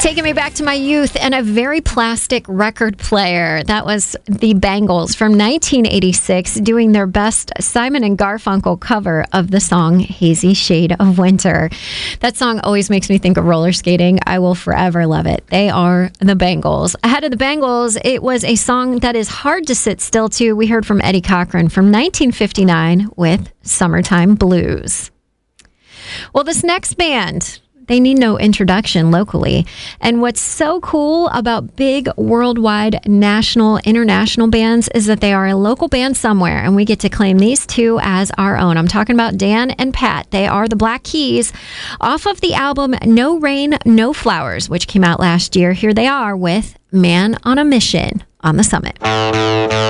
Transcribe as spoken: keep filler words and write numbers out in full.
Taking me back to my youth and a very plastic record player. That was the Bangles from nineteen eighty-six doing their best Simon and Garfunkel cover of the song Hazy Shade of Winter. That song always makes me think of roller skating. I will forever love it. They are the Bangles. Ahead of the Bangles, it was a song that is hard to sit still to. We heard from Eddie Cochran from nineteen fifty-nine with Summertime Blues. Well, this next band, they need no introduction locally. And what's so cool about big worldwide, national, international bands is that they are a local band somewhere, and we get to claim these two as our own. I'm talking about Dan and Pat. They are the Black Keys off of the album No Rain, No Flowers, which came out last year. Here they are with Man on a Mission on the Summit.